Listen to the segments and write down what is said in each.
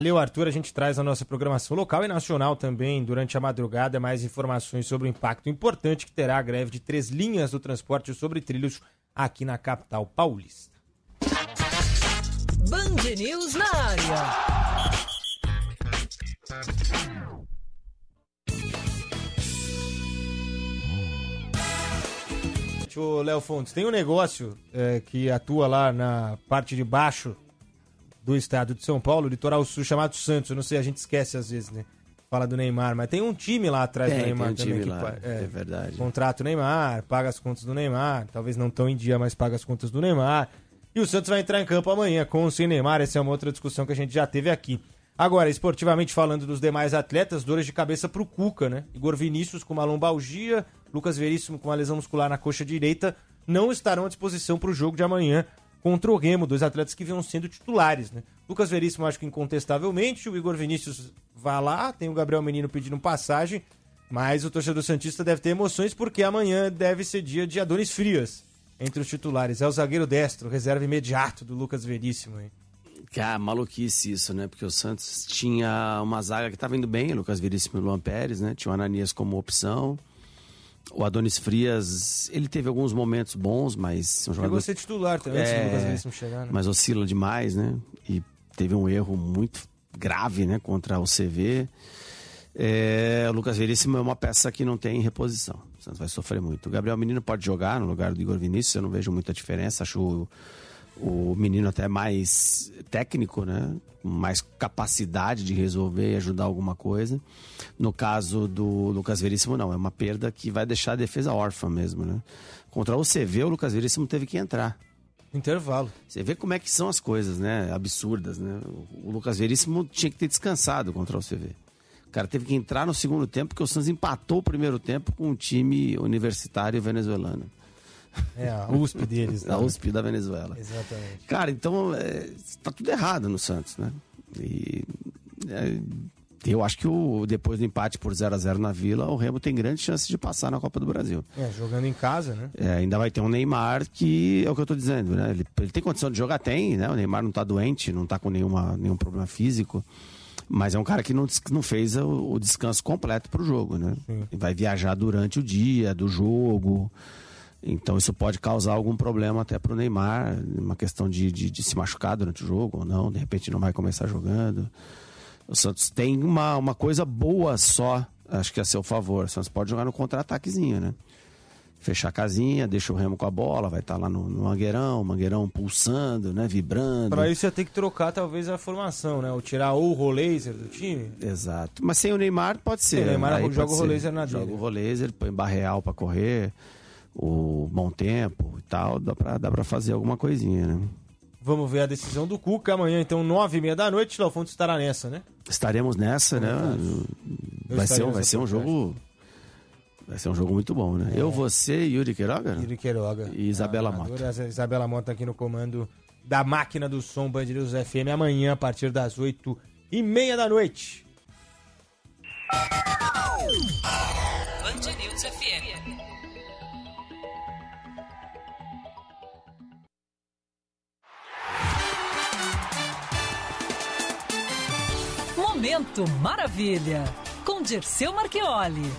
Valeu, Arthur. A gente traz a nossa programação local e nacional também durante a madrugada mais informações sobre o impacto importante que terá a greve de 3 linhas do transporte sobre trilhos aqui na capital paulista. Band News na área. Ô, Léo Fontes, tem um negócio que atua lá na parte de baixo do estado de São Paulo, litoral sul, chamado Santos. Eu não sei, a gente esquece às vezes, né? Fala do Neymar, mas tem um time lá atrás do Neymar tem um também. time lá, é verdade. Contrata o Neymar, paga as contas do Neymar, talvez não tão em dia, mas paga as contas do Neymar. E o Santos vai entrar em campo amanhã com ou sem Neymar. Essa é uma outra discussão que a gente já teve aqui. Agora, esportivamente falando dos demais atletas, dores de cabeça pro Cuca, né? Igor Vinícius com uma lombalgia, Lucas Veríssimo com uma lesão muscular na coxa direita, não estarão à disposição pro jogo de amanhã contra o Remo, 2 atletas que vinham sendo titulares, né? Lucas Veríssimo, acho que incontestavelmente, o Igor Vinícius vai lá, tem o Gabriel Menino pedindo passagem, mas o torcedor santista deve ter emoções porque amanhã deve ser dia de Adonis Frias entre os titulares. É o zagueiro destro, reserva imediato do Lucas Veríssimo, hein? Cara, maluquice isso, né? Porque o Santos tinha uma zaga que estava indo bem, Lucas Veríssimo e Luan Pérez, né? Tinha o Ananias como opção. O Adonis Frias, ele teve alguns momentos bons, mas... Chegou a ser titular também, antes do Lucas Veríssimo chegar, né? Mas oscila demais, né? E teve um erro muito grave, né? Contra o CV. O Lucas Veríssimo é uma peça que não tem reposição. O Santos vai sofrer muito. O Gabriel Menino pode jogar no lugar do Igor Vinícius, eu não vejo muita diferença. Acho o menino até mais técnico, né? Mais capacidade de resolver e ajudar alguma coisa. No caso do Lucas Veríssimo, não. É uma perda que vai deixar a defesa órfã mesmo, né? Contra o CV, o Lucas Veríssimo teve que entrar. Intervalo. Você vê como é que são as coisas, né? Absurdas, né? O Lucas Veríssimo tinha que ter descansado contra o CV. O cara teve que entrar no segundo tempo porque o Santos empatou o primeiro tempo com um time universitário venezuelano. A USP deles. Né? A USP da Venezuela. Exatamente. Cara, então tá tudo errado no Santos, né? E eu acho que depois do empate por 0-0 na Vila, o Remo tem grande chance de passar na Copa do Brasil. Jogando em casa, né? Ainda vai ter um Neymar que, é o que eu tô dizendo, né? Ele tem condição de jogar? Tem, né? O Neymar não tá doente, não tá com nenhum problema físico. Mas é um cara que não fez o descanso completo pro jogo, né? Sim. Vai viajar durante o dia do jogo. Então isso pode causar algum problema até pro Neymar, uma questão de se machucar durante o jogo ou não, de repente não vai começar jogando. O Santos tem uma coisa boa só, acho que a seu favor. O Santos pode jogar no contra-ataquezinho, né? Fechar a casinha, deixa o Remo com a bola, vai estar lá no Mangueirão pulsando, né? Vibrando. Para isso ia ter que trocar talvez a formação, né? Ou tirar o Roleiser do time. Exato. Mas sem o Neymar pode ser. O Neymar joga o Roleiser na dele. Joga o Roleiser, põe Barreal para correr, o Bom Tempo e tal, dá pra fazer alguma coisinha, né? Vamos ver a decisão do Cuca amanhã, então, 9h30 da noite. Léo Fontes estará nessa, né? Estaremos nessa, né? Vai ser um jogo. Vai ser um jogo muito bom, né? Eu, você e Yuri Queiroga? Yuri Queiroga. E Isabela Mota. Isabela Mota aqui no comando da máquina do som Band News FM amanhã, a partir das 8h30 da noite. Band News FM. Momento Maravilha, com Dirceu Marchioli.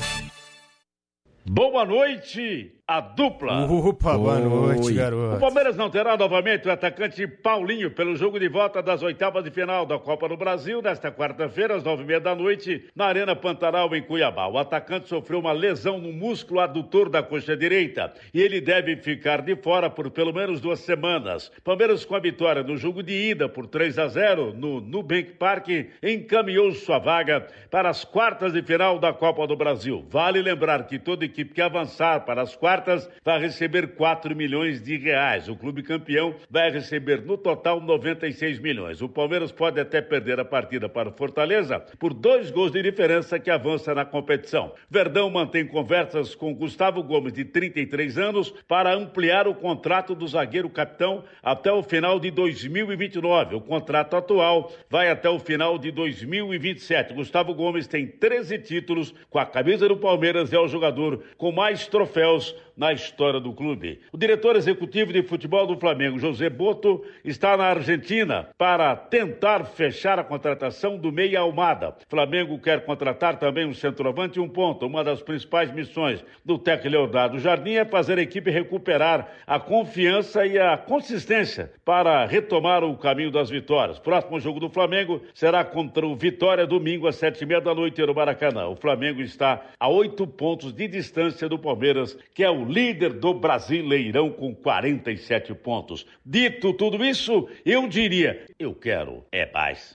Boa noite, a dupla. Opa, boa noite, garoto. O Palmeiras não terá novamente o atacante Paulinho pelo jogo de volta das oitavas de final da Copa do Brasil, nesta quarta-feira, às 9h30 da noite, na Arena Pantanal, em Cuiabá. O atacante sofreu uma lesão no músculo adutor da coxa direita e ele deve ficar de fora por pelo menos 2 semanas. Palmeiras, com a vitória no jogo de ida por 3-0 no Nubank Park, encaminhou sua vaga para as quartas de final da Copa do Brasil. Vale lembrar que toda equipe que avançar para as quartas vai receber 4 milhões de reais. O clube campeão vai receber no total 96 milhões. O Palmeiras pode até perder a partida para o Fortaleza por 2 gols de diferença que avança na competição. Verdão mantém conversas com Gustavo Gomes, de 33 anos, para ampliar o contrato do zagueiro capitão até o final de 2029. O contrato atual vai até o final de 2027. Gustavo Gomes tem 13 títulos com a camisa do Palmeiras e é o jogador brasileiro com mais troféus na história do clube. O diretor executivo de futebol do Flamengo, José Boto, está na Argentina para tentar fechar a contratação do meia Almada. O Flamengo quer contratar também um centroavante e um ponta. Uma das principais missões do técnico Leonardo Jardim é fazer a equipe recuperar a confiança e a consistência para retomar o caminho das vitórias. Próximo jogo do Flamengo será contra o Vitória, domingo às 19h30 no Maracanã. O Flamengo está a 8 pontos de distância do Palmeiras, que é o líder do Brasileirão com 47 pontos. Dito tudo isso, eu diria, eu quero é mais.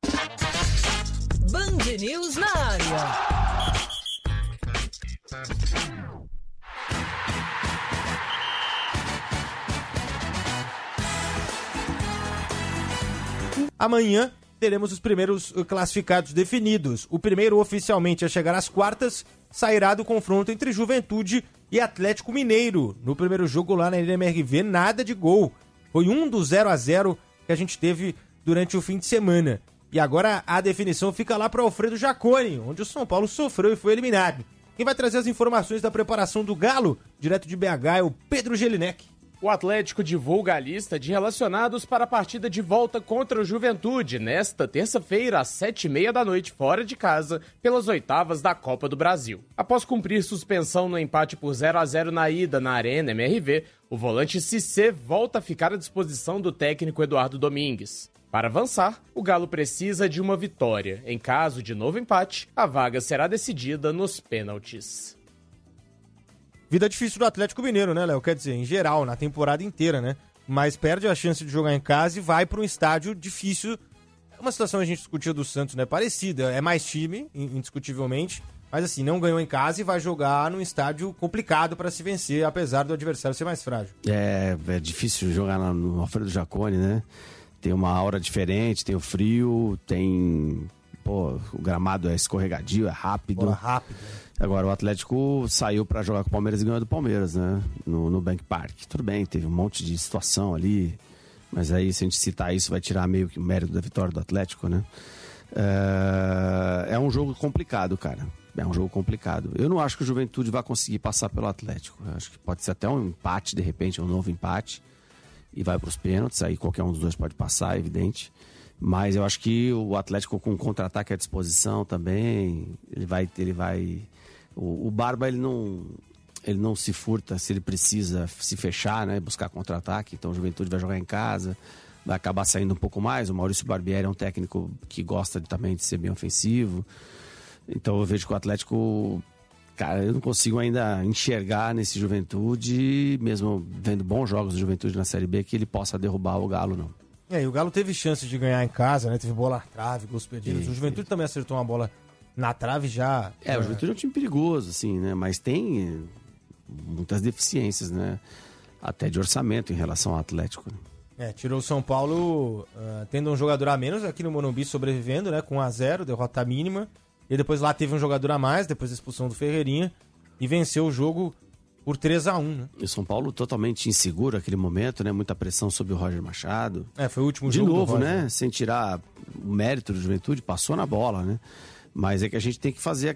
Band News na área. Amanhã teremos os primeiros classificados definidos. O primeiro oficialmente a chegar às quartas sairá do confronto entre Juventude e Atlético Mineiro. No primeiro jogo lá na MRV, nada de gol. Foi do 0-0 que a gente teve durante o fim de semana. E agora a definição fica lá para Alfredo Jaconi, onde o São Paulo sofreu e foi eliminado. Quem vai trazer as informações da preparação do Galo, direto de BH, é o Pedro Gelinek. O Atlético divulga a lista de relacionados para a partida de volta contra o Juventude, nesta terça-feira, às 19h30, fora de casa, pelas oitavas da Copa do Brasil. Após cumprir suspensão no empate por 0-0 na ida na Arena MRV, o volante Cissé volta a ficar à disposição do técnico Eduardo Domingues. Para avançar, o Galo precisa de uma vitória. Em caso de novo empate, a vaga será decidida nos pênaltis. Vida difícil do Atlético Mineiro, né, Léo? Quer dizer, em geral, na temporada inteira, né? Mas perde a chance de jogar em casa e vai para um estádio difícil. É uma situação que a gente discutiu do Santos, né? Parecida. É mais time, indiscutivelmente. Mas assim, não ganhou em casa e vai jogar num estádio complicado para se vencer, apesar do adversário ser mais frágil. É difícil jogar no Alfredo Jaconi, né? Tem uma aura diferente, tem o frio, tem... Pô, o gramado é escorregadio, é rápido. Bola rápido. Agora, o Atlético saiu pra jogar com o Palmeiras e ganhou do Palmeiras, né? No Bank Park. Tudo bem, teve um monte de situação ali. Mas aí, se a gente citar isso, vai tirar meio que o mérito da vitória do Atlético, né? É um jogo complicado, cara. É um jogo complicado. Eu não acho que o Juventude vai conseguir passar pelo Atlético. Eu acho que pode ser até um empate, de repente, um novo empate. E vai pros pênaltis. Aí qualquer um dos dois pode passar, é evidente. Mas eu acho que o Atlético com contra-ataque à disposição também, ele vai... O Barba, ele não se furta se ele precisa se fechar, né? Buscar contra-ataque. Então o Juventude vai jogar em casa, vai acabar saindo um pouco mais. O Maurício Barbieri é um técnico que gosta também de ser bem ofensivo. Então eu vejo que o Atlético... Cara, eu não consigo ainda enxergar nesse Juventude, mesmo vendo bons jogos do Juventude na Série B, que ele possa derrubar o Galo, não. E o Galo teve chance de ganhar em casa, né? Teve bola na trave, gols perdidos. O Juventude também acertou uma bola na trave já... O Juventude é um time perigoso, assim, né? Mas tem muitas deficiências, né? Até de orçamento em relação ao Atlético. Tirou o São Paulo tendo um jogador a menos aqui no Morumbi, sobrevivendo, né? Com 1-0, derrota mínima. E depois lá teve um jogador a mais, depois da expulsão do Ferreirinha. E venceu o jogo por 3-1, né? E o São Paulo totalmente inseguro naquele momento, né? Muita pressão sobre o Roger Machado. Foi o último jogo. De novo, né? Sem tirar o mérito do Juventude, passou na bola, né? Mas é que a gente tem que fazer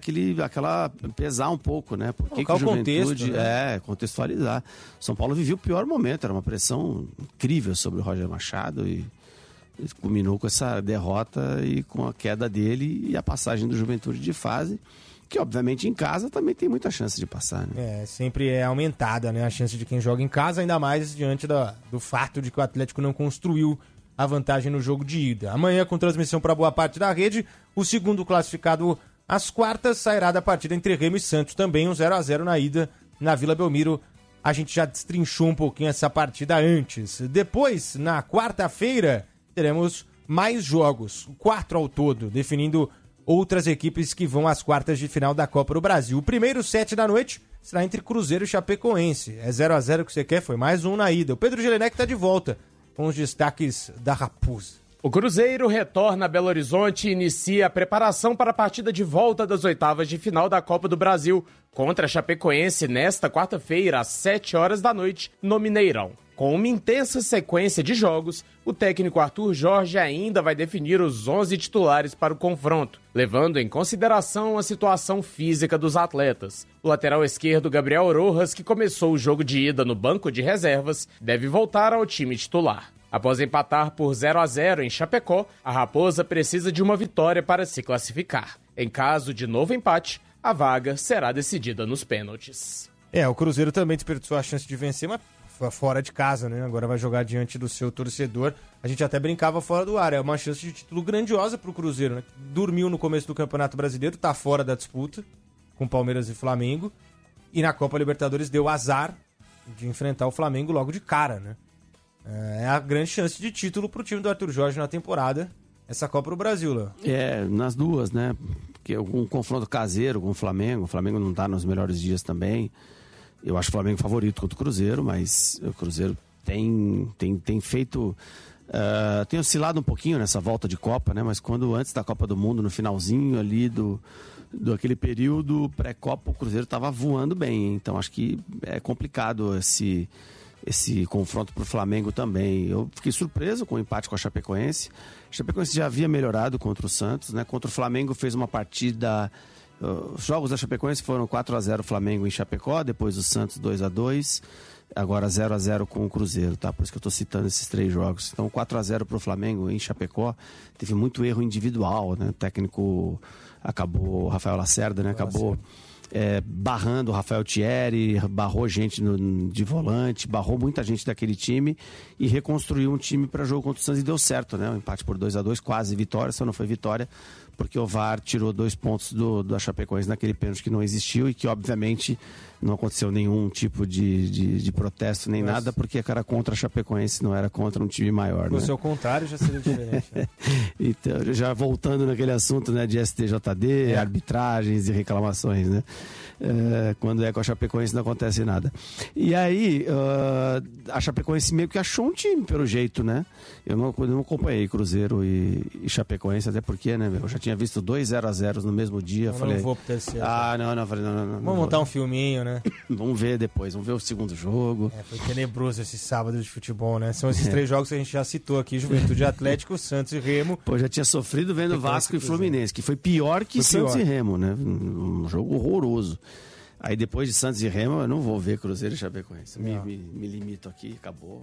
pesar um pouco, né? Por que o Juventude... Contexto, né? Contextualizar. São Paulo vivia o pior momento, era uma pressão incrível sobre o Roger Machado e culminou com essa derrota e com a queda dele e a passagem do Juventude de fase, que obviamente em casa também tem muita chance de passar, né? Sempre é aumentada, né, a chance de quem joga em casa, ainda mais diante do fato de que o Atlético não construiu a vantagem no jogo de ida. Amanhã, com transmissão para boa parte da rede, o segundo classificado às quartas sairá da partida entre Remo e Santos, também um 0-0 na ida na Vila Belmiro. A gente já destrinchou um pouquinho essa partida antes. Depois, na quarta-feira, teremos mais jogos, 4 ao todo, definindo outras equipes que vão às quartas de final da Copa do Brasil. O primeiro, 19h, será entre Cruzeiro e Chapecoense. É 0-0 que você quer, foi mais um na ida. O Pedro Gelinek está de volta com os destaques da Raposa. O Cruzeiro retorna a Belo Horizonte e inicia a preparação para a partida de volta das oitavas de final da Copa do Brasil contra a Chapecoense nesta quarta-feira, às 19h, no Mineirão. Com uma intensa sequência de jogos, o técnico Arthur Jorge ainda vai definir os 11 titulares para o confronto, levando em consideração a situação física dos atletas. O lateral esquerdo Gabriel Rojas, que começou o jogo de ida no banco de reservas, deve voltar ao time titular. Após empatar por 0-0 em Chapecó, a Raposa precisa de uma vitória para se classificar. Em caso de novo empate, a vaga será decidida nos pênaltis. O Cruzeiro também desperdiçou a chance de vencer, mas fora de casa, né? Agora vai jogar diante do seu torcedor. A gente até brincava fora do ar. É uma chance de título grandiosa pro Cruzeiro, né? Dormiu no começo do Campeonato Brasileiro, tá fora da disputa com Palmeiras e Flamengo. E na Copa Libertadores deu azar de enfrentar o Flamengo logo de cara, né? É a grande chance de título pro time do Arthur Jorge na temporada, essa Copa do Brasil, Léo. Nas duas, né? Porque um confronto caseiro com o Flamengo não tá nos melhores dias também. Eu acho o Flamengo favorito contra o Cruzeiro, mas o Cruzeiro tem feito... tem oscilado um pouquinho nessa volta de Copa, né? Mas quando antes da Copa do Mundo, no finalzinho ali do aquele período pré-Copa, o Cruzeiro estava voando bem. Então acho que é complicado esse confronto para o Flamengo também. Eu fiquei surpreso com o empate com a Chapecoense. A Chapecoense já havia melhorado contra o Santos, né? Contra o Flamengo fez uma partida... Os jogos da Chapecoense foram 4-0 Flamengo em Chapecó, depois o Santos 2-2, agora 0-0 com o Cruzeiro, tá? Por isso que eu tô citando esses 3 jogos. Então 4-0 pro Flamengo em Chapecó, teve muito erro individual, né? O técnico acabou, Rafael Lacerda, né? Acabou barrando o Rafael Thierry, barrou gente de volante, barrou muita gente daquele time e reconstruiu um time para jogo contra o Santos e deu certo, né? Um empate por 2-2, quase vitória, só não foi vitória porque o VAR tirou 2 pontos da Chapecoense naquele pênalti que não existiu e que obviamente não aconteceu nenhum tipo de protesto nem nada, porque era contra a Chapecoense, não era contra um time maior. Se fosse ao contrário, já seria diferente. Né? Então, já voltando naquele assunto, né, de STJD, arbitragens e reclamações, né? Quando é com a Chapecoense não acontece nada. E aí, a Chapecoense meio que achou um time, pelo jeito, né? Eu não acompanhei Cruzeiro e Chapecoense, até porque, né, eu já tinha visto 2 0-0 no mesmo dia. Não vou pro terceiro. Falei, não. Vamos montar um filminho, né? Vamos ver depois, vamos ver o segundo jogo. Foi tenebroso esse sábado de futebol, né? São esses 3 jogos que a gente já citou aqui: Juventude, Atlético, Santos e Remo. Pô, já tinha sofrido vendo Vasco e Fluminense, que foi pior que Santos e Remo, né? Um jogo horroroso. Aí depois de Santos e Remo, eu não vou ver Cruzeiro e Chapecoense. Me limito aqui, acabou.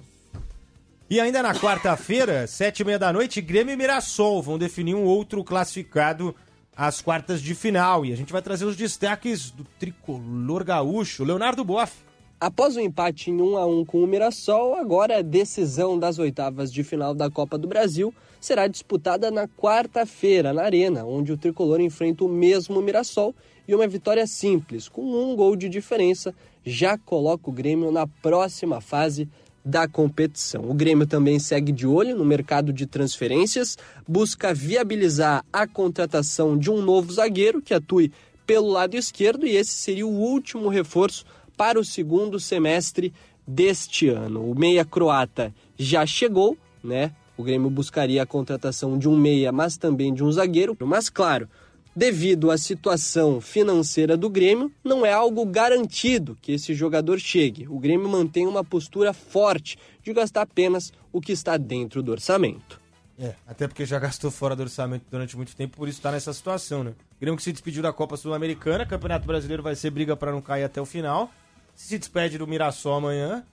E ainda na quarta-feira, 7h30 da noite, Grêmio e Mirassol vão definir um outro classificado às quartas de final. E a gente vai trazer os destaques do tricolor gaúcho, Leonardo Boff. Após o empate em 1-1 com o Mirassol, agora a decisão das oitavas de final da Copa do Brasil será disputada na quarta-feira, na Arena, onde o tricolor enfrenta o mesmo Mirassol, e uma vitória simples, com 1 gol de diferença, já coloca o Grêmio na próxima fase da competição. O Grêmio também segue de olho no mercado de transferências, busca viabilizar a contratação de um novo zagueiro que atue pelo lado esquerdo, e esse seria o último reforço para o segundo semestre deste ano. O meia croata já chegou, né? O Grêmio buscaria a contratação de um meia, mas também de um zagueiro. Mas claro, devido à situação financeira do Grêmio, não é algo garantido que esse jogador chegue. O Grêmio mantém uma postura forte de gastar apenas o que está dentro do orçamento. Até porque já gastou fora do orçamento durante muito tempo, por isso está nessa situação, né? O Grêmio que se despediu da Copa Sul-Americana, Campeonato Brasileiro vai ser briga para não cair até o final. Se despede do Mirassol amanhã,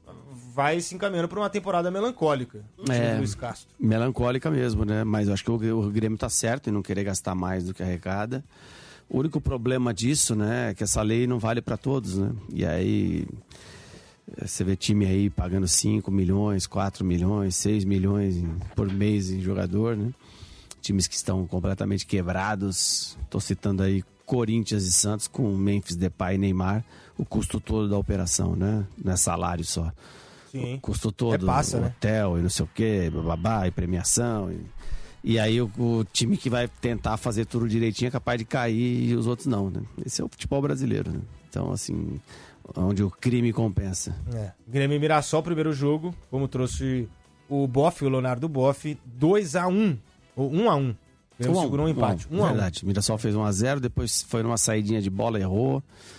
vai se encaminhando para uma temporada melancólica. Luiz Castro. Melancólica mesmo, né? Mas eu acho que o Grêmio tá certo em não querer gastar mais do que arrecada. O único problema disso, né, é que essa lei não vale para todos, né? E aí você vê time aí pagando 5 milhões, 4 milhões, 6 milhões por mês em jogador, né? Times que estão completamente quebrados. Tô citando aí Corinthians e Santos com Memphis, Depay e Neymar. O custo todo da operação, né? Não é salário só. Sim. O custo todo, hotel e não sei o quê, bababá, e premiação. E aí o time que vai tentar fazer tudo direitinho é capaz de cair e os outros não, né? Esse é o futebol brasileiro, né? Então, assim, onde o crime compensa. Grêmio e Mirassol, primeiro jogo, como trouxe o Boff, o Leonardo Boff, 2-1, ou 1-1. Grêmio segurou um empate. 1-1. Verdade, Mirassol fez 1-0, depois foi numa saidinha de bola, errou.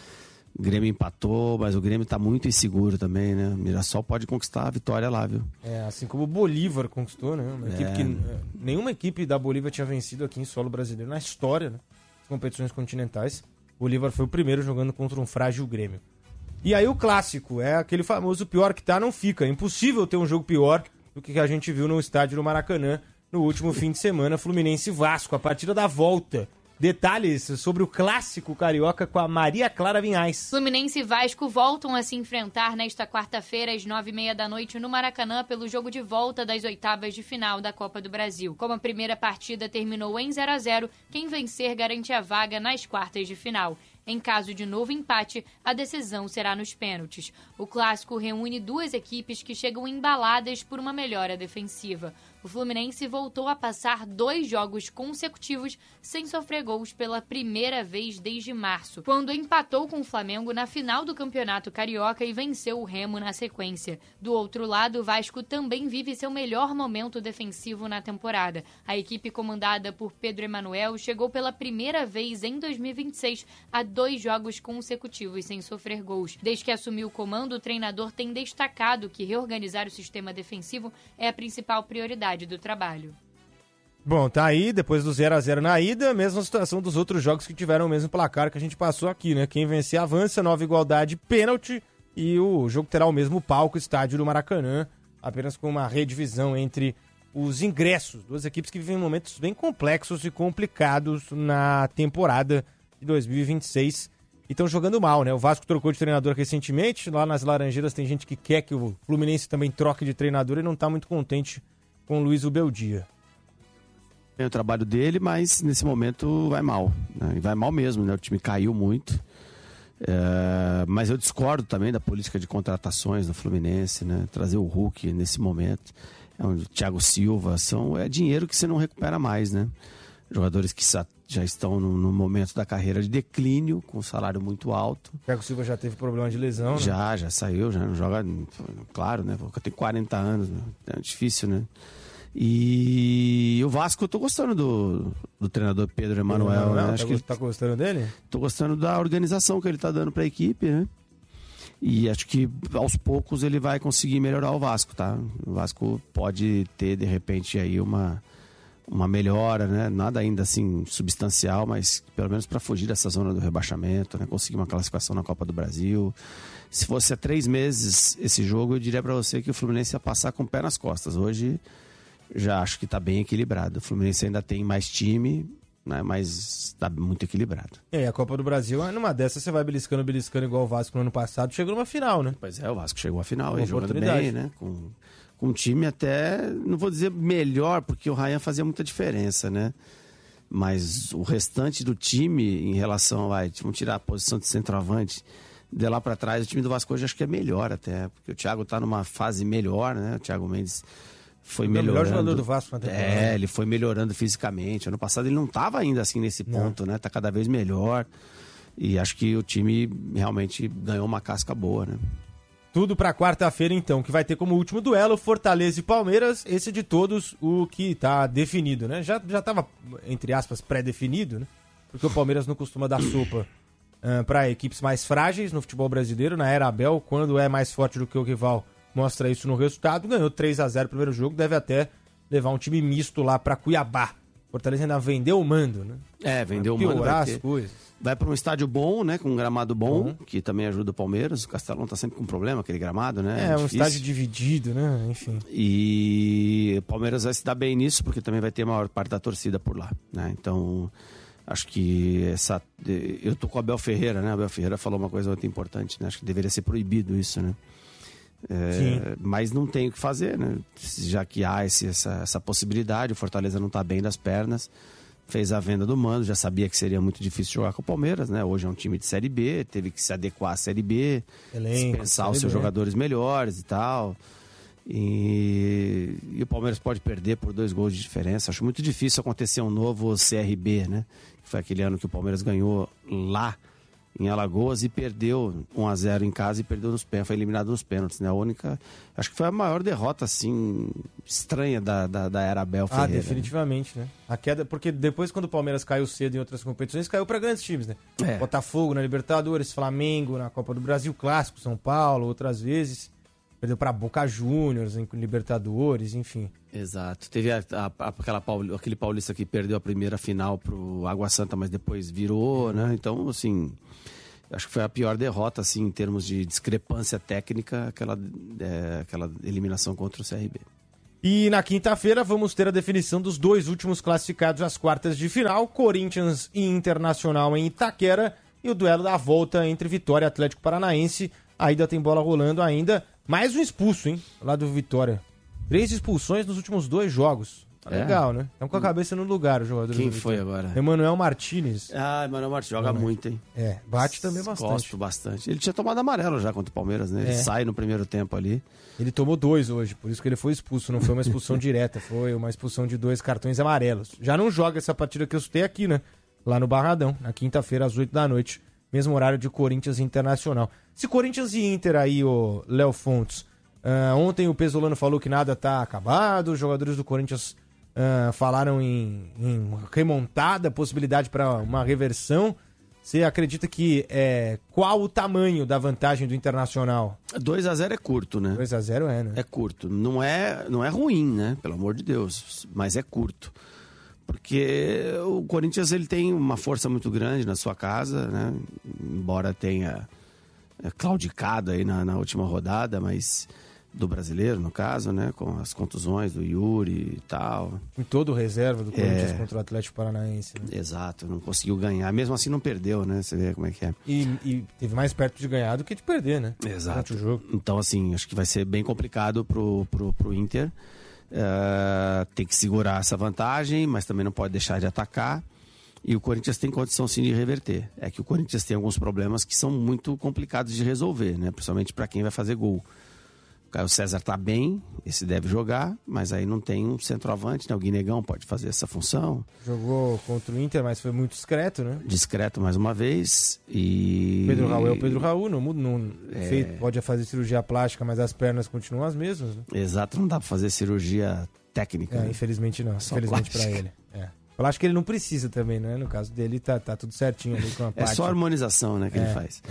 O Grêmio empatou, mas o Grêmio tá muito inseguro também, né? O Mirassol pode conquistar a vitória lá, viu? Assim como o Bolívar conquistou, né? Uma equipe que nenhuma equipe da Bolívia tinha vencido aqui em solo brasileiro na história, né? Das competições continentais. O Bolívar foi o primeiro jogando contra um frágil Grêmio. E aí o clássico, é aquele famoso pior que tá, não fica. É impossível ter um jogo pior do que a gente viu no estádio do Maracanã no último fim de semana, Fluminense e Vasco, a partida da volta. Detalhes sobre o clássico carioca com a Maria Clara Vinhais. Fluminense e Vasco voltam a se enfrentar nesta quarta-feira às 9h30 da noite no Maracanã pelo jogo de volta das oitavas de final da Copa do Brasil. Como a primeira partida terminou em 0-0, quem vencer garante a vaga nas quartas de final. Em caso de novo empate, a decisão será nos pênaltis. O clássico reúne duas equipes que chegam embaladas por uma melhora defensiva. O Fluminense voltou a passar 2 jogos consecutivos sem sofrer gols pela primeira vez desde março, quando empatou com o Flamengo na final do Campeonato Carioca e venceu o Remo na sequência. Do outro lado, o Vasco também vive seu melhor momento defensivo na temporada. A equipe comandada por Pedro Emanuel chegou pela primeira vez em 2026 a 2 jogos consecutivos sem sofrer gols. Desde que assumiu o comando, o treinador tem destacado que reorganizar o sistema defensivo é a principal prioridade do trabalho. Bom, tá aí, depois do 0-0 na ida, mesma situação dos outros jogos que tiveram o mesmo placar que a gente passou aqui, né? Quem vencer avança, 9 igualdade, pênalti, e o jogo terá o mesmo palco, estádio do Maracanã, apenas com uma redivisão entre os ingressos. Duas equipes que vivem momentos bem complexos e complicados na temporada de 2026 e estão jogando mal, né? O Vasco trocou de treinador recentemente, lá nas Laranjeiras tem gente que quer que o Fluminense também troque de treinador e não tá muito contente com o Luiz Ubeldia. Tem o trabalho dele, mas nesse momento vai mal, né? E vai mal mesmo, né? O time caiu muito. Mas eu discordo também da política de contratações do Fluminense, né? Trazer o Hulk nesse momento, o Thiago Silva, é dinheiro que você não recupera mais, né? Jogadores que já estão no momento da carreira de declínio, com salário muito alto. O Thiago Silva já teve problema de lesão, né? Já saiu, já não joga, claro, né? Porque eu tenho 40 anos, né? É difícil, né? E o Vasco, eu tô gostando do treinador Pedro Emanuel, né? Acho que ele tá gostando dele? Tô gostando da organização que ele tá dando pra equipe, né? E acho que aos poucos ele vai conseguir melhorar o Vasco, tá? O Vasco pode ter, de repente, aí uma melhora, né? Nada ainda assim substancial, mas pelo menos para fugir dessa zona do rebaixamento, né? Conseguir uma classificação na Copa do Brasil. Se fosse há 3 meses esse jogo, eu diria para você que o Fluminense ia passar com o pé nas costas. Hoje já acho que tá bem equilibrado. O Fluminense ainda tem mais time, né? Mas tá muito equilibrado. E a Copa do Brasil, numa dessas você vai beliscando igual o Vasco no ano passado, chegou numa final, né? Pois é, o Vasco chegou à final, aí jogando bem, né? Com um time até, não vou dizer melhor, porque o Ryan fazia muita diferença, né? Mas o restante do time, em relação, vamos tirar a posição de centroavante, de lá para trás, o time do Vasco hoje acho que é melhor até, porque o Thiago tá numa fase melhor, né? O Thiago Mendes foi melhorando. O melhor jogador do Vasco na temporada. Ele foi melhorando fisicamente. Ano passado ele não tava ainda assim nesse ponto, né? Tá cada vez melhor. E acho que o time realmente ganhou uma casca boa, né? Tudo pra quarta-feira, então, que vai ter como último duelo Fortaleza e Palmeiras. Esse de todos, o que tá definido, né? Já tava, entre aspas, pré-definido, né? Porque o Palmeiras não costuma dar sopa para equipes mais frágeis no futebol brasileiro. Na era Abel, quando é mais forte do que o rival, mostra isso no resultado. Ganhou 3-0 o primeiro jogo, deve até levar um time misto lá pra Cuiabá. Fortaleza ainda vendeu o mando, né? Vendeu o mando. Piorar as coisas. Vai para um estádio bom, né? Com um gramado bom, que também ajuda o Palmeiras. O Castelão tá sempre com problema, aquele gramado, né? Um estádio dividido, né? Enfim. E o Palmeiras vai se dar bem nisso, porque também vai ter a maior parte da torcida por lá, né? Então, acho que eu tô com o Abel Ferreira, né? O Abel Ferreira falou uma coisa muito importante, né? Acho que deveria ser proibido isso, né? Mas não tem o que fazer, né? Já que há essa possibilidade, o Fortaleza não tá bem das pernas. Fez a venda do mando, já sabia que seria muito difícil jogar com o Palmeiras, né? Hoje é um time de Série B, teve que se adequar à Série B, dispensar os seus jogadores melhores e tal. E o Palmeiras pode perder por 2 gols de diferença. Acho muito difícil acontecer um novo CRB, né? Que foi aquele ano que o Palmeiras ganhou lá em Alagoas e perdeu 1-0 em casa e perdeu nos pênaltis, foi eliminado nos pênaltis, né? A única, acho que foi a maior derrota, assim, estranha da era Abel Ferreira. Definitivamente, né? A queda, porque depois quando o Palmeiras caiu cedo em outras competições, caiu para grandes times, né? Botafogo na Libertadores, Flamengo na Copa do Brasil, Clássico, São Paulo, outras vezes. Perdeu para Boca Juniors em Libertadores, enfim. Exato. Teve aquele paulista que perdeu a primeira final pro Água Santa, mas depois virou, né? Então, assim, acho que foi a pior derrota, assim, em termos de discrepância técnica, aquela eliminação contra o CRB. E na quinta-feira vamos ter a definição dos 2 últimos classificados às quartas de final, Corinthians e Internacional em Itaquera, e o duelo da volta entre Vitória e Atlético Paranaense. Ainda tem bola rolando ainda. Mais um expulso, hein? Lá do Vitória. 3 expulsões nos últimos 2 jogos. Legal, né? Estão com a cabeça no lugar, os jogadores. Quem foi agora? Emanuel Martínez. Emanuel Martínez joga muito, hein? Bate também bastante. Gosto bastante. Ele tinha tomado amarelo já contra o Palmeiras, né? Ele sai no primeiro tempo ali. Ele tomou 2 hoje, por isso que ele foi expulso. Não foi uma expulsão direta, foi uma expulsão de 2 cartões amarelos. Já não joga essa partida que eu citei aqui, né? Lá no Barradão, na quinta-feira, às 8 da noite. Mesmo horário de Corinthians e Internacional. Se Corinthians e Inter aí, o Léo Fontes, ontem o Pesolano falou que nada tá acabado, os jogadores do Corinthians falaram em remontada, possibilidade para uma reversão. Você acredita que qual o tamanho da vantagem do Internacional? 2-0 é curto, né? 2-0 né? É curto. Não é ruim, né? Pelo amor de Deus, mas é curto. Porque o Corinthians ele tem uma força muito grande na sua casa, né? Embora tenha claudicado aí na última rodada, mas do brasileiro, no caso, né? Com as contusões do Yuri e tal. Em todo o reserva do Corinthians contra o Atlético Paranaense. Né? Exato, não conseguiu ganhar. Mesmo assim não perdeu, né? Você vê como é que é. E teve mais perto de ganhar do que de perder, né? Exato. O jogo. Então, assim, acho que vai ser bem complicado pro Inter. Tem que segurar essa vantagem, mas também não pode deixar de atacar. E o Corinthians tem condição sim de reverter. É que o Corinthians tem alguns problemas que são muito complicados de resolver, né? Principalmente para quem vai fazer gol. O Caio César tá bem, esse deve jogar, mas aí não tem um centroavante, né? O Guinegão pode fazer essa função. Jogou contra o Inter, mas foi muito discreto, né? Discreto mais uma vez. E Pedro Raul é o Pedro Raul, pode fazer cirurgia plástica, mas as pernas continuam as mesmas. Né? Exato, não dá para fazer cirurgia técnica. Né? Infelizmente não, infelizmente para ele. Plástica ele não precisa também, né? No caso dele tá tudo certinho ali com a parte. É só harmonização, né, que ele faz.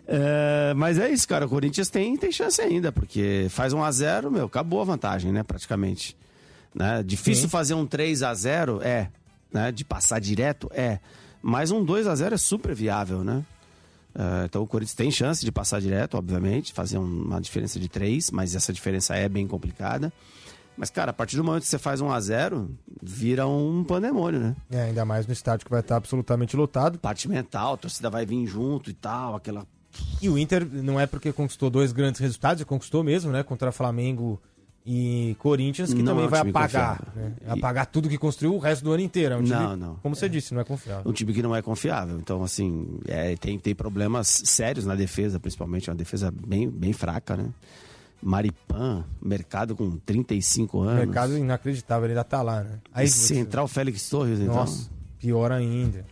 Mas é isso, cara. O Corinthians tem chance ainda, porque faz 1-0, acabou a vantagem, né? Praticamente. Né? Difícil fazer um 3-0, né? De passar direto, Mas um 2-0 é super viável, né? Então o Corinthians tem chance de passar direto, obviamente, fazer uma diferença de 3, mas essa diferença é bem complicada. Mas, cara, a partir do momento que você faz 1-0, vira um pandemônio, né? Ainda mais no estádio que vai estar absolutamente lotado. Parte mental, a torcida vai vir junto e tal, E o Inter não é porque conquistou 2 grandes resultados, conquistou mesmo, né? Contra Flamengo e Corinthians, que não também vai apagar. Né? Apagar tudo que construiu o resto do ano inteiro. É um time, não. Como você disse, não é confiável. Um time que não é confiável. Então, assim, tem problemas sérios na defesa, principalmente. É uma defesa bem fraca, né? Maripan, mercado com 35 anos. Mercado inacreditável, ele ainda tá lá, né? Aí, Central Félix Torres, então. Nossa, pior ainda.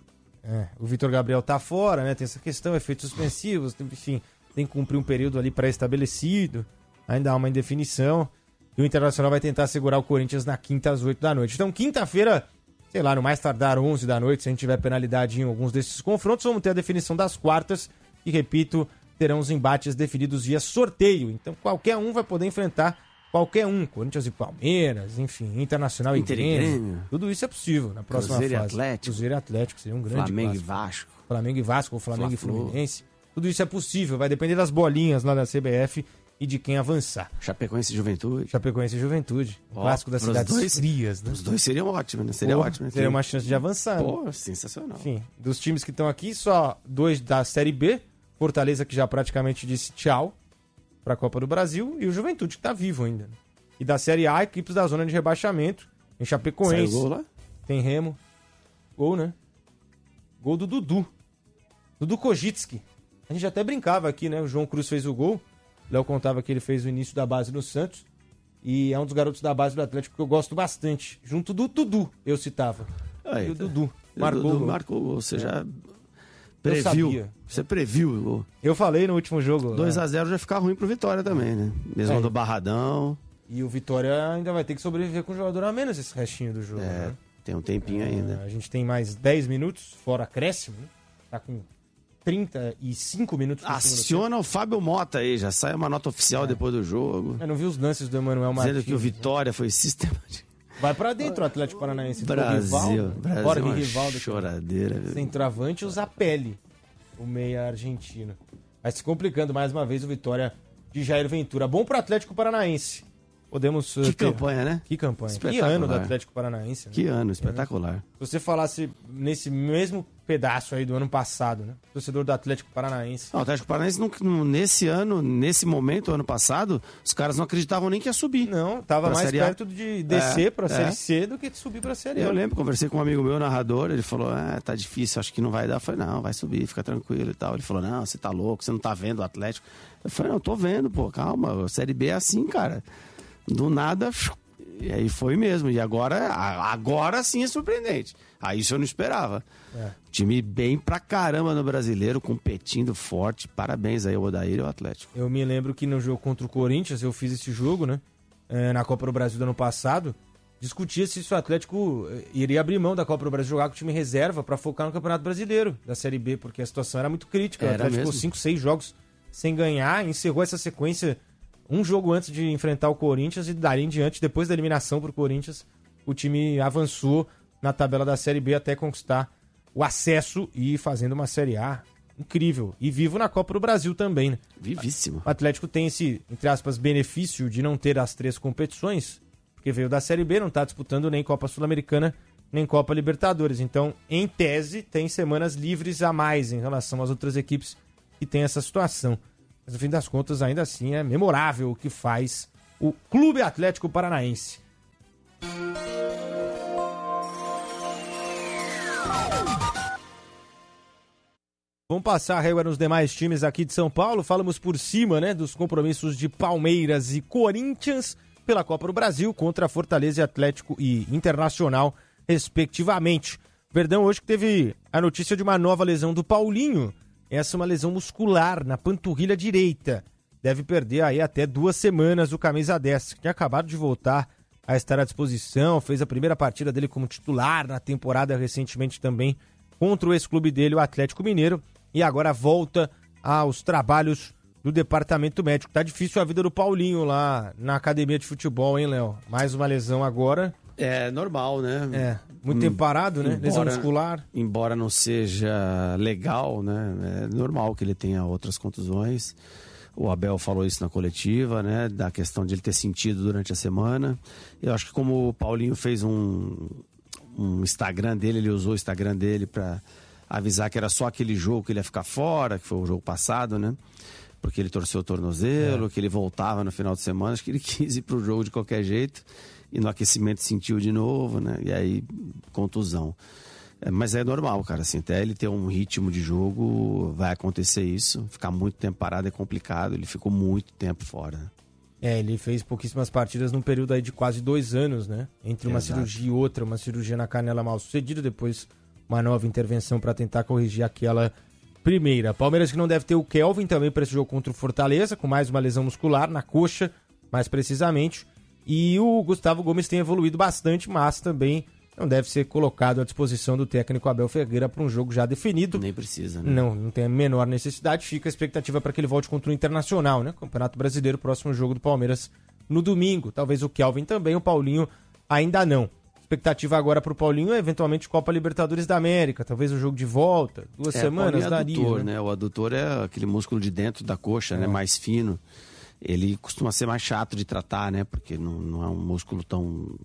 O Vitor Gabriel tá fora, né? Tem essa questão, efeitos suspensivos, enfim, tem que cumprir um período ali pré-estabelecido. Ainda há uma indefinição. E o Internacional vai tentar segurar o Corinthians na quinta às 8 da noite. Então, quinta-feira, sei lá, no mais tardar 11 da noite, se a gente tiver penalidade em alguns desses confrontos, vamos ter a definição das quartas. E, repito, terão os embates definidos via sorteio. Então qualquer um vai poder enfrentar qualquer um. Corinthians e Palmeiras, enfim, Internacional Inter e Grêmio. Tudo isso é possível na próxima Cruzeiro fase. Cruzeiro e Atlético seria um grande Flamengo clássico. E Vasco. Flamengo e Vasco, ou Flamengo e Fluminense. Tudo isso é possível, vai depender das bolinhas lá da CBF e de quem avançar. Chapecoense e Juventude. Chapecoense e Juventude. Clássico das cidades frias, né? Os dois seriam ótimos, né? Seria ótimo. Teria uma chance de avançar. Pô, sensacional. Enfim, dos times que estão aqui, só 2 da Série B. Fortaleza, que já praticamente disse tchau para a Copa do Brasil, e o Juventude, que está vivo ainda. E da Série A, equipes da zona de rebaixamento. Em Chapecoense. Saiu gol lá? Tem Remo. Gol, né? Gol do Dudu. Dudu Kojitski. A gente até brincava aqui, né? O João Cruz fez o gol. Léo contava que ele fez o início da base no Santos. E é um dos garotos da base do Atlético que eu gosto bastante. Junto do Dudu, eu citava. E o Dudu marcou o gol. Marcou o gol. Você já... Previu. Você previu. Eu falei no último jogo. 2x0 já fica ruim pro Vitória também, né? Mesmo do Barradão. E o Vitória ainda vai ter que sobreviver com o jogador a menos esse restinho do jogo, né? Tem um tempinho ainda. A gente tem mais 10 minutos, fora acréscimo, né? Tá com 35 minutos. Aciona o Fábio Mota aí, já sai uma nota oficial depois do jogo. Eu não vi os lances do Emanuel Martins. Dizendo que o Vitória foi sistemático. Vai pra dentro o Atlético Paranaense. Brasil Bora, é uma Rivaldo, choradeira. Centroavante, o Zapelli, o meia argentino. Vai se complicando mais uma vez o Vitória de Jair Ventura. Bom pro Atlético Paranaense. Podemos campanha, né? Que campanha. Que ano do Atlético Paranaense. Né? Que ano, espetacular. Se você falasse nesse mesmo pedaço aí do ano passado, né? Torcedor do Atlético Paranaense. Não, o Atlético Paranaense, nesse ano, nesse momento, ano passado, os caras não acreditavam nem que ia subir. Não, tava mais perto de descer pra Série C do que de subir pra Série A. Eu lembro, conversei com um amigo meu, narrador, ele falou, tá difícil, acho que não vai dar. Eu falei, não, vai subir, fica tranquilo e tal. Ele falou, não, você tá louco, você não tá vendo o Atlético. Eu falei, não, tô vendo, pô, calma, a Série B é assim, cara. Do nada, e aí foi mesmo. E agora sim é surpreendente. Aí isso eu não esperava. Time bem pra caramba no Brasileiro, competindo forte. Parabéns aí ao Odair e ao Atlético. Eu me lembro que no jogo contra o Corinthians, eu fiz esse jogo, né? Na Copa do Brasil do ano passado. Discutia-se se o Atlético iria abrir mão da Copa do Brasil, jogar com o time reserva pra focar no Campeonato Brasileiro da Série B, porque a situação era muito crítica. O Atlético ficou 5, 6 jogos sem ganhar, encerrou essa sequência um jogo antes de enfrentar o Corinthians e dali em diante, depois da eliminação pro Corinthians, o time avançou na tabela da Série B até conquistar o acesso e fazendo uma Série A incrível. E vivo na Copa do Brasil também, né? Vivíssimo. O Atlético tem esse, entre aspas, benefício de não ter as 3 competições, porque veio da Série B, não tá disputando nem Copa Sul-Americana, nem Copa Libertadores. Então, em tese, tem semanas livres a mais em relação às outras equipes que têm essa situação. Mas, no fim das contas, ainda assim, é memorável o que faz o Clube Atlético Paranaense. Vamos passar a régua nos demais times aqui de São Paulo. Falamos por cima, né, dos compromissos de Palmeiras e Corinthians pela Copa do Brasil contra Fortaleza e Atlético e Internacional, respectivamente. Verdão hoje que teve a notícia de uma nova lesão do Paulinho. Essa é uma lesão muscular na panturrilha direita. Deve perder aí até 2 semanas o camisa 10, que tinha acabado de voltar a estar à disposição. Fez a primeira partida dele como titular na temporada recentemente também contra o ex-clube dele, o Atlético Mineiro. E agora volta aos trabalhos do departamento médico. Tá difícil a vida do Paulinho lá na academia de futebol, hein, Léo? Mais uma lesão agora. É normal, né? Muito tempo parado, né? Lesão muscular. Embora não seja legal, né? É normal que ele tenha outras contusões. O Abel falou isso na coletiva, né? Da questão de ele ter sentido durante a semana. Eu acho que como o Paulinho fez um Instagram dele, ele usou o Instagram dele para avisar que era só aquele jogo que ele ia ficar fora, que foi o jogo passado, né? Porque ele torceu o tornozelo, que ele voltava no final de semana. Acho que ele quis ir pro jogo de qualquer jeito. E no aquecimento sentiu de novo, né? E aí, contusão. Mas é normal, cara, assim, até ele ter um ritmo de jogo, vai acontecer isso. Ficar muito tempo parado é complicado, ele ficou muito tempo fora. Ele fez pouquíssimas partidas num período aí de quase 2 anos, né? Entre uma cirurgia e outra, uma cirurgia na canela mal sucedida, depois uma nova intervenção para tentar corrigir aquela primeira. Palmeiras que não deve ter o Kelvin também para esse jogo contra o Fortaleza, com mais uma lesão muscular na coxa, mais precisamente. E o Gustavo Gomes tem evoluído bastante, mas também não deve ser colocado à disposição do técnico Abel Ferreira para um jogo já definido. Nem precisa, né? Não tem a menor necessidade. Fica a expectativa para que ele volte contra o Internacional, né? Campeonato Brasileiro, próximo jogo do Palmeiras no domingo. Talvez o Kelvin também, o Paulinho ainda não. Expectativa agora para o Paulinho é eventualmente Copa Libertadores da América, talvez o jogo de volta, 2 semanas daria. Adutor, né? O adutor é aquele músculo de dentro da coxa, né? Mais fino. Ele costuma ser mais chato de tratar, né? Porque não é um músculo tão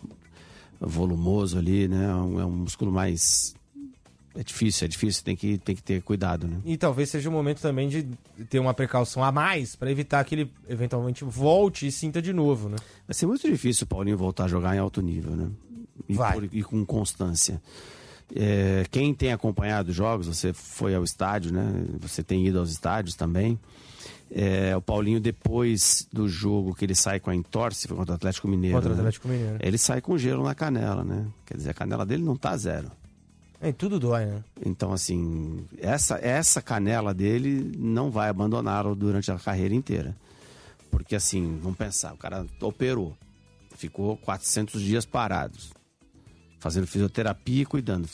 volumoso ali, né? É um músculo mais... É difícil, tem que ter cuidado, né? E talvez seja o momento também de ter uma precaução a mais para evitar que ele eventualmente volte e sinta de novo, né? Vai ser muito difícil o Paulinho voltar a jogar em alto nível, né? E com constância. Quem tem acompanhado os jogos, você foi ao estádio, né? Você tem ido aos estádios também. O Paulinho, depois do jogo que ele sai com a entorse contra o Atlético Mineiro. Contra o Atlético Mineiro. Ele sai com gelo na canela, né? Quer dizer, a canela dele não tá 0. Tudo dói, né? Então, assim, essa canela dele não vai abandoná-lo durante a carreira inteira. Porque, assim, vamos pensar, o cara operou, ficou 400 dias parados, fazendo fisioterapia e cuidando.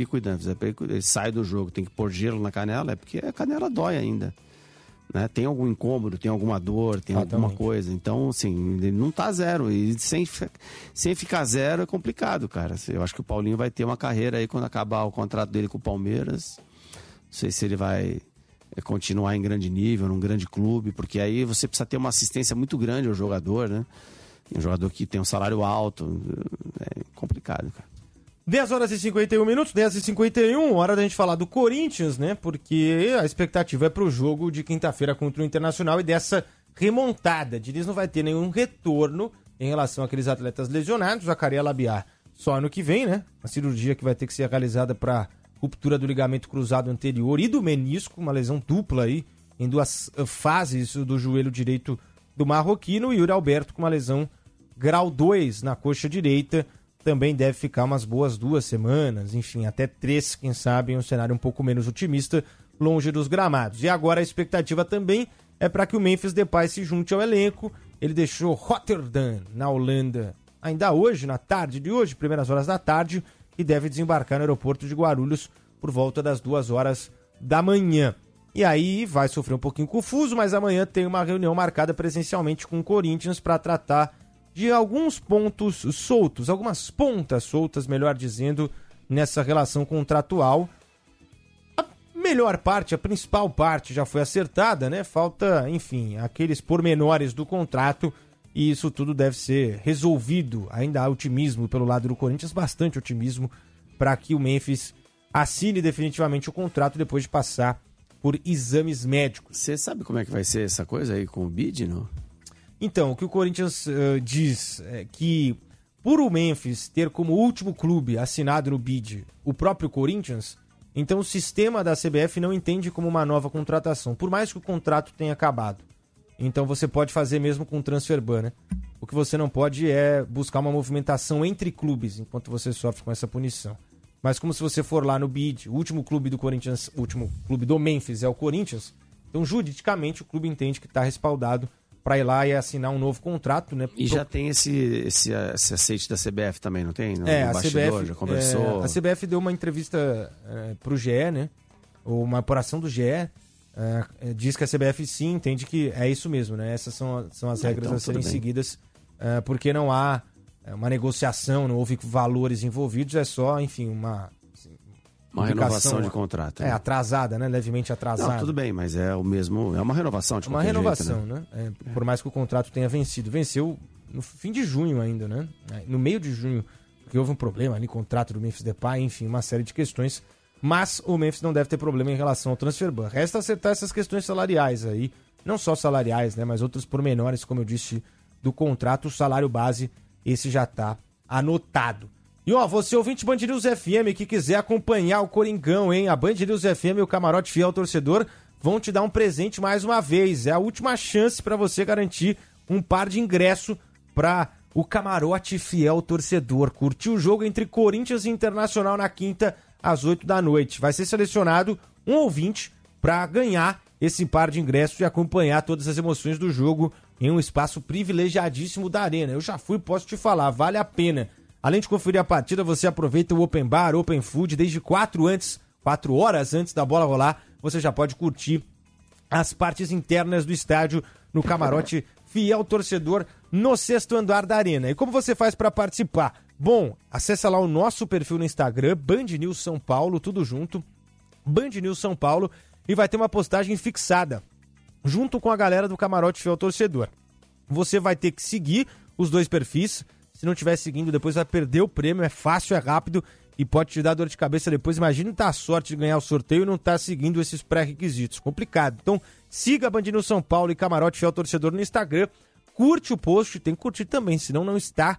Ele sai do jogo, tem que pôr gelo na canela, é porque a canela dói ainda. Né? Tem algum incômodo, tem alguma dor, tem alguma coisa. Então, assim, ele não tá zero. E sem ficar zero é complicado, cara. Eu acho que o Paulinho vai ter uma carreira aí quando acabar o contrato dele com o Palmeiras. Não sei se ele vai continuar em grande nível, num grande clube, porque aí você precisa ter uma assistência muito grande ao jogador, né? Um jogador que tem um salário alto. É complicado, cara. 10 horas e 51 minutos, 10 e 51, hora da gente falar do Corinthians, né? Porque a expectativa é pro jogo de quinta-feira contra o Internacional e dessa remontada. Diniz não vai ter nenhum retorno em relação àqueles atletas lesionados. Zacarias Labiar só ano que vem, né? A cirurgia que vai ter que ser realizada para ruptura do ligamento cruzado anterior e do menisco, uma lesão dupla aí, em 2 fases do joelho direito do marroquino. E Yuri Alberto com uma lesão grau 2 na coxa direita. Também deve ficar umas boas 2 semanas, enfim, até 3, quem sabe, em um cenário um pouco menos otimista, longe dos gramados. E agora a expectativa também é para que o Memphis Depay se junte ao elenco. Ele deixou Rotterdam, na Holanda, ainda hoje, na tarde de hoje, primeiras horas da tarde, e deve desembarcar no aeroporto de Guarulhos por volta das 2 horas da manhã. E aí vai sofrer um pouquinho confuso, mas amanhã tem uma reunião marcada presencialmente com o Corinthians para tratar de alguns pontos soltos, algumas pontas soltas, melhor dizendo, nessa relação contratual. A melhor parte, a principal parte já foi acertada, né? Falta, enfim, aqueles pormenores do contrato e isso tudo deve ser resolvido. Ainda há otimismo pelo lado do Corinthians, bastante otimismo, para que o Memphis assine definitivamente o contrato depois de passar por exames médicos. Você sabe como é que vai ser essa coisa aí com o BID, não? Então, o que o Corinthians diz é que, por o Memphis ter como último clube assinado no BID o próprio Corinthians, então o sistema da CBF não entende como uma nova contratação, por mais que o contrato tenha acabado. Então você pode fazer mesmo com o transfer ban, né? O que você não pode é buscar uma movimentação entre clubes, enquanto você sofre com essa punição. Mas como se você for lá no BID, o último clube do Corinthians, o último clube do Memphis é o Corinthians, então juridicamente o clube entende que está respaldado para ir lá e assinar um novo contrato, né? E já tem esse aceite da CBF também, não tem? No a bastidor, CBF já conversou. A CBF deu uma entrevista pro GE, né? Ou uma apuração do GE. Diz que a CBF sim entende que é isso mesmo, né? Essas são as regras então, a serem seguidas, porque não há uma negociação, não houve valores envolvidos, é só, enfim, uma renovação de contrato. Né? Atrasada, né? Levemente atrasada. Não, tudo bem, mas é o mesmo. É uma renovação de qualquer jeito, né? Uma renovação, né? Por mais que o contrato tenha vencido. Venceu no fim de junho ainda, né? No meio de junho, porque houve um problema ali, contrato do Memphis Depay, enfim, uma série de questões. Mas o Memphis não deve ter problema em relação ao transfer ban. Resta acertar essas questões salariais aí. Não só salariais, né? Mas outros pormenores, como eu disse, do contrato. O salário base, esse já está anotado. E ó, você ouvinte Band News FM que quiser acompanhar o Coringão, hein? A Band News FM e o Camarote Fiel Torcedor vão te dar um presente mais uma vez. É a última chance para você garantir um par de ingresso para o Camarote Fiel Torcedor. Curtir o jogo entre Corinthians e Internacional na quinta às 8 da noite. Vai ser selecionado um ouvinte para ganhar esse par de ingressos e acompanhar todas as emoções do jogo em um espaço privilegiadíssimo da Arena. Eu já fui, posso te falar, vale a pena. Além de conferir a partida, você aproveita o Open Bar, Open Food, desde 4 horas antes da bola rolar, você já pode curtir as partes internas do estádio no Camarote Fiel Torcedor, no 6º andar da Arena. E como você faz para participar? Bom, acessa lá o nosso perfil no Instagram, Band News São Paulo, tudo junto, Band News São Paulo, e vai ter uma postagem fixada, junto com a galera do Camarote Fiel Torcedor. Você vai ter que seguir os 2 perfis. Se não estiver seguindo, depois vai perder o prêmio. É fácil, é rápido e pode te dar dor de cabeça depois. Imagina estar a sorte de ganhar o sorteio e não estar seguindo esses pré-requisitos. Complicado. Então, siga a Band News São Paulo e Camarote Fiel Torcedor no Instagram. Curte o post, tem que curtir também, senão não está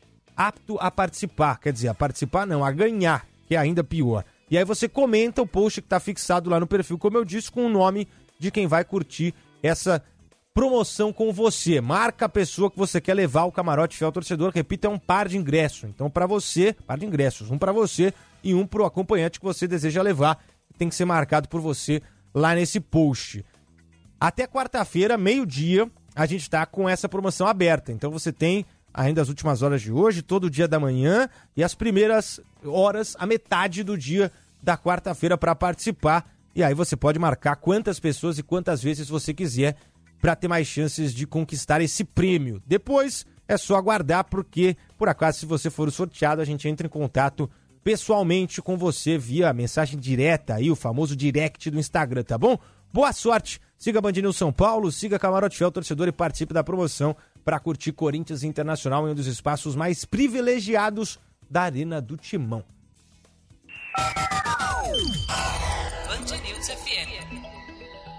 apto a participar. Quer dizer, a participar não, a ganhar, que é ainda pior. E aí você comenta o post que está fixado lá no perfil, como eu disse, com o nome de quem vai curtir essa promoção com você. Marca a pessoa que você quer levar ao Camarote Fiel Torcedor. Repita, é um par de ingressos. Então, para você, par de ingressos, um para você e um pro acompanhante que você deseja levar. Tem que ser marcado por você lá nesse post. Até quarta-feira, meio-dia, a gente tá com essa promoção aberta. Então você tem ainda as últimas horas de hoje, todo o dia da manhã e as primeiras horas, a metade do dia da quarta-feira para participar. E aí você pode marcar quantas pessoas e quantas vezes você quiser para ter mais chances de conquistar esse prêmio. Depois é só aguardar, porque, por acaso, se você for o sorteado, a gente entra em contato pessoalmente com você via mensagem direta aí, o famoso direct do Instagram, tá bom? Boa sorte! Siga a Band News São Paulo, siga Camarote Fiel Torcedor e participe da promoção para curtir Corinthians Internacional em um dos espaços mais privilegiados da Arena do Timão. Band News FM.